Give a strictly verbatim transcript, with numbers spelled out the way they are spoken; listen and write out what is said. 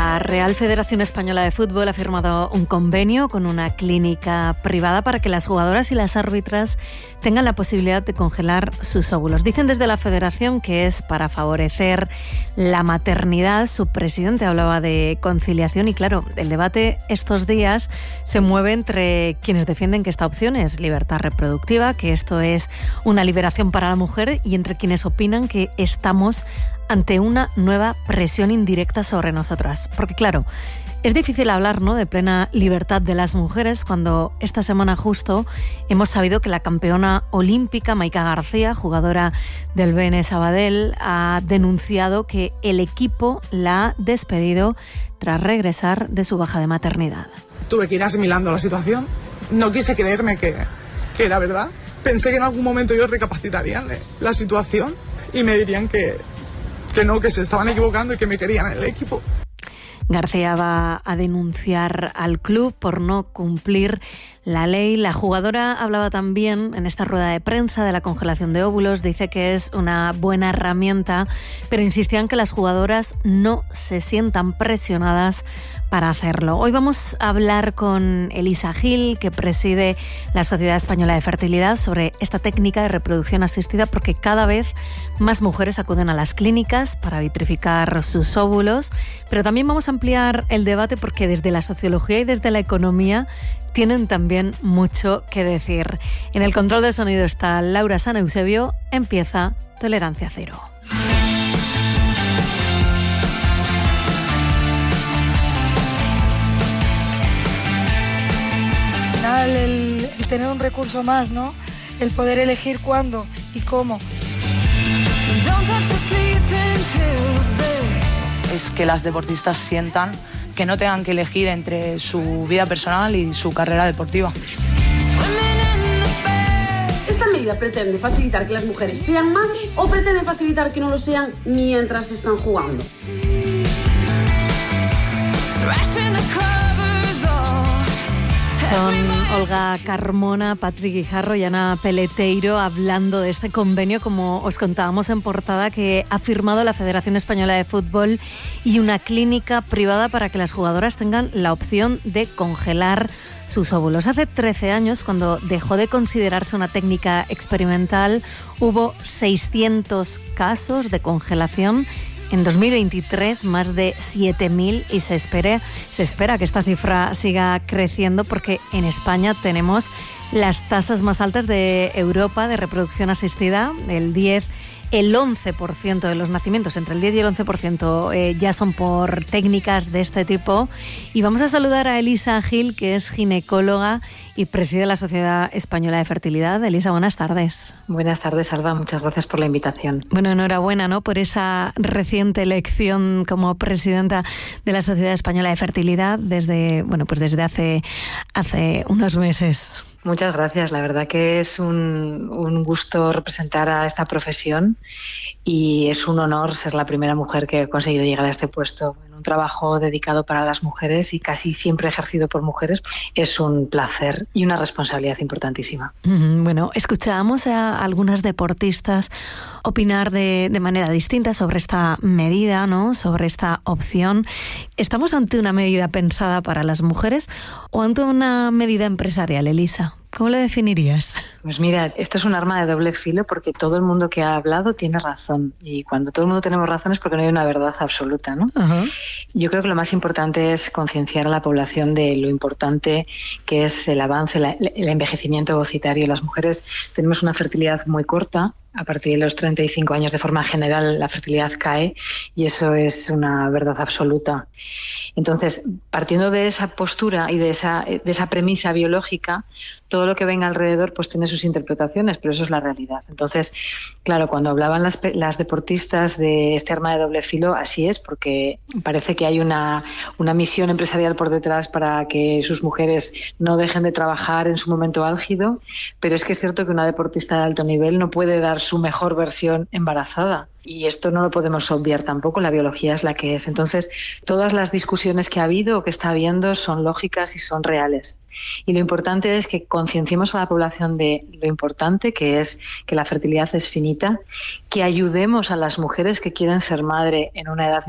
La Real Federación Española de Fútbol ha firmado un convenio con una clínica privada para que las jugadoras y las árbitras tengan la posibilidad de congelar sus óvulos. Dicen desde la Federación que es para favorecer la maternidad. Su presidente hablaba de conciliación y, claro, el debate estos días se mueve entre quienes defienden que esta opción es libertad reproductiva, que esto es una liberación para la mujer, y entre quienes opinan que estamos ante una nueva presión indirecta sobre nosotras. Porque claro, es difícil hablar, ¿no?, de plena libertad de las mujeres cuando esta semana justo hemos sabido que la campeona olímpica Maika García, jugadora del B N Sabadell, ha denunciado que el equipo la ha despedido tras regresar de su baja de maternidad. Tuve que ir asimilando la situación. No quise creerme que, que era verdad. Pensé que en algún momento ellos recapacitarían la situación y me dirían que que no, que se estaban equivocando y que me querían en el equipo. García va a denunciar al club por no cumplir la ley. La jugadora hablaba también en esta rueda de prensa de la congelación de óvulos. Dice que es una buena herramienta, pero insistía en que las jugadoras no se sientan presionadas para hacerlo. Hoy vamos a hablar con Elisa Gil, que preside la Sociedad Española de Fertilidad, sobre esta técnica de reproducción asistida, porque cada vez más mujeres acuden a las clínicas para vitrificar sus óvulos. Pero también vamos a ampliar el debate porque desde la sociología y desde la economía tienen también mucho que decir. En el control de sonido está Laura San Eusebio. Empieza Tolerancia Cero. El, el tener un recurso más, ¿no? El poder elegir cuándo y cómo. Es que las deportistas sientan que no tengan que elegir entre su vida personal y su carrera deportiva. ¿Esta medida pretende facilitar que las mujeres sean madres o pretende facilitar que no lo sean mientras están jugando? Son Olga Carmona, Patrick Guijarro y Ana Peleteiro hablando de este convenio, como os contábamos en portada, que ha firmado la Federación Española de Fútbol y una clínica privada para que las jugadoras tengan la opción de congelar sus óvulos. Hace trece años, cuando dejó de considerarse una técnica experimental, hubo seiscientos casos de congelación. En dos mil veintitrés, más de siete mil, y se espera, se espera que esta cifra siga creciendo porque en España tenemos las tasas más altas de Europa de reproducción asistida. El diez, el once por ciento de los nacimientos, entre el diez y el once por ciento eh, ya son por técnicas de este tipo. Y vamos a saludar a Elisa Gil, que es ginecóloga y preside la Sociedad Española de Fertilidad. Elisa, buenas tardes. Buenas tardes, Alba. Muchas gracias por la invitación. Bueno, enhorabuena, ¿no?, por esa reciente elección como presidenta de la Sociedad Española de Fertilidad desde, bueno, pues desde hace, hace unos meses. Muchas gracias. La verdad que es un, un gusto representar a esta profesión y es un honor ser la primera mujer que ha conseguido llegar a este puesto. Un trabajo dedicado para las mujeres y casi siempre ejercido por mujeres. Es un placer y una responsabilidad importantísima. Bueno, escuchábamos a algunas deportistas opinar de, de manera distinta sobre esta medida, ¿no?, sobre esta opción. ¿Estamos ante una medida pensada para las mujeres o ante una medida empresarial, Elisa? ¿Cómo lo definirías? Pues mira, esto es un arma de doble filo porque todo el mundo que ha hablado tiene razón. Y cuando todo el mundo tenemos razón es porque no hay una verdad absoluta, ¿no? Uh-huh. Yo creo que lo más importante es concienciar a la población de lo importante que es el avance, la, el envejecimiento ovocitario. Las mujeres tenemos una fertilidad muy corta. A partir de los treinta y cinco años, de forma general, la fertilidad cae y eso es una verdad absoluta. Entonces, partiendo de esa postura y de esa, de esa premisa biológica, todo lo que venga alrededor pues tiene sus interpretaciones, pero eso es la realidad. Entonces, claro, cuando hablaban las, las deportistas de este arma de doble filo, así es, porque parece que hay una, una misión empresarial por detrás para que sus mujeres no dejen de trabajar en su momento álgido, pero es que es cierto que una deportista de alto nivel no puede dar su mejor versión embarazada. Y esto no lo podemos obviar tampoco, la biología es la que es. Entonces, todas las discusiones que ha habido o que está habiendo son lógicas y son reales. Y lo importante es que concienciemos a la población de lo importante que es que la fertilidad es finita, que ayudemos a las mujeres que quieren ser madre en una edad